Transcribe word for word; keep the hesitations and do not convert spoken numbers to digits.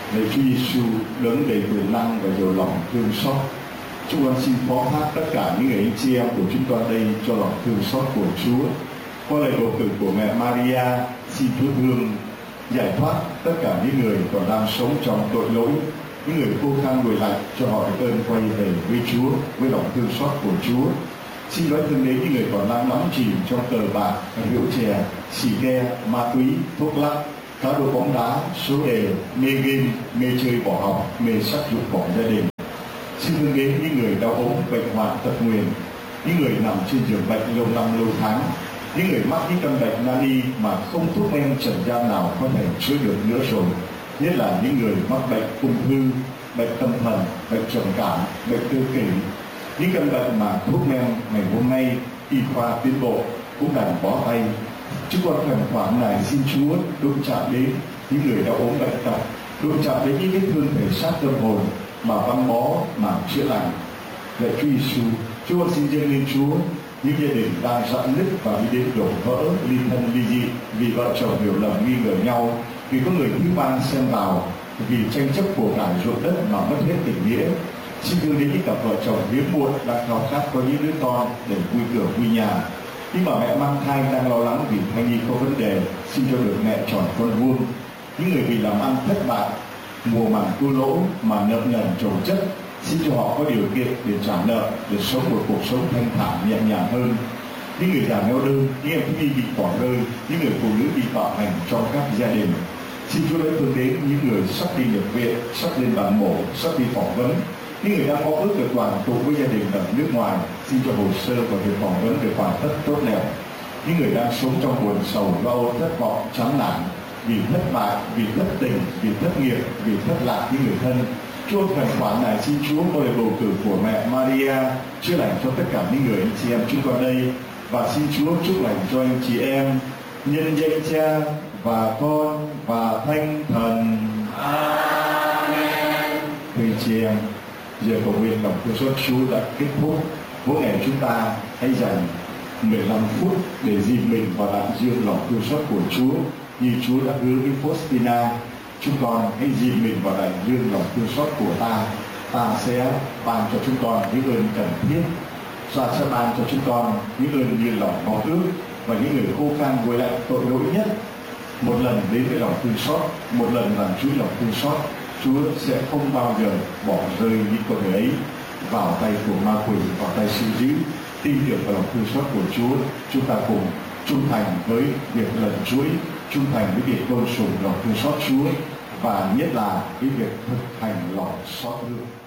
Lạy Chúa Giêsu đấng đầy quyền năng và giàu lòng thương xót, chúng con xin phó thác tất cả những người anh chị em của chúng con đây cho lòng thương xót của Chúa. Qua lời bầu cử của mẹ Maria, xin Chúa thương giải thoát tất cả những người còn đang sống trong tội lỗi, những người khô khan nguội lạnh, cho họ được ơn quay về với Chúa với lòng thương xót của Chúa. Xin nói thương đến những người còn đang đắm chìm trong cờ bạc, rượu chè, xì ke, ma túy, thuốc lắc, cá độ bóng đá, số đề, mê game, mê chơi bỏ học, mê sắc dục bỏ gia đình. Xin thương đến những người đau ốm, bệnh hoạn, tật nguyền, những người nằm trên giường bệnh lâu năm lâu tháng, những người mắc những căn bệnh nan y mà không thuốc men trần gian nào có thể chữa được nữa rồi, nhất là những người mắc bệnh ung thư, bệnh tâm thần, bệnh trầm cảm, bệnh tự kỷ, những căn bệnh mà thuốc men ngày hôm nay y khoa tiến bộ cũng đành bó tay. Chúng con khẩn khoản này xin Chúa đụng chạm đến những người đau ốm bệnh tật, đụng chạm đến những vết thương thể xác tâm hồn mà băng bó mà chữa lành. Lạy Chúa Giêsu, chúng con xin dâng lên Chúa những gia đình đang rạn nứt và đi đến đổ vỡ, ly thân ly dị vì vợ chồng hiểu lầm nghi ngờ nhau, vì có người thứ ba xen vào, vì tranh chấp của cải ruộng đất mà mất hết tình nghĩa. Xin thương đến những cặp vợ chồng hiếm muộn đang khao khát có những đứa con để vui cửa vui nhà. Những bà mẹ mang thai đang lo lắng vì thai nhi có vấn đề, xin cho được mẹ tròn con vuông. Những người vì làm ăn thất bại, mùa màng thua lỗ mà nợ nần chồng chất, xin cho họ có điều kiện để trả nợ, để sống một cuộc sống thanh thản nhẹ nhàng hơn. Những người già neo đơn, những em thiếu nhi bị bỏ rơi, những người phụ nữ bị bạo hành trong các gia đình, xin Chúa đã thương đến những người sắp đi nhập viện, sắp lên bàn mổ, sắp đi phỏng vấn, những người đang có ước được đoàn tụ với gia đình ở nước ngoài, xin cho hồ sơ và việc phỏng vấn được hoàn tất tốt đẹp. Những người đang sống trong buồn sầu, lo âu, thất vọng, chán nản vì thất bại, vì thất tình, vì thất nghiệp, vì thất lạc những người thân. Chúa khẩn khoản này xin Chúa có lời bầu cử của mẹ Maria chữa lành cho tất cả những người anh chị em chúng con đây, và xin Chúa chúc lành cho anh chị em nhân danh Cha và Con và Thánh Thần. Amen. Thưa chị em, giờ cầu nguyện lòng thương xót Chúa đã kết thúc. Mỗi ngày chúng ta hãy dành mười lăm phút để dìm mình vào đại dương lòng thương xót của Chúa, như Chúa đã hứa với Faustina. Chúng con hãy dìm mình vào đại dương lòng thương xót của ta. Ta sẽ ban cho chúng con những ơn cần thiết. Ta sẽ ban cho chúng con những ơn như lòng mong ước, và những người khô khan nguội lạnh tội lỗi nhất một lần đến với lòng thương xót, một lần làm Chúa lòng thương xót, Chúa sẽ không bao giờ bỏ rơi những con người ấy vào tay của ma quỷ, vào tay sự dữ. Tin tưởng vào lòng thương xót của Chúa, chúng ta cùng trung thành với việc lần chuỗi, trung thành với việc tôn sùng lòng thương xót Chúa, và nhất là cái việc thực hành lòng xót thương.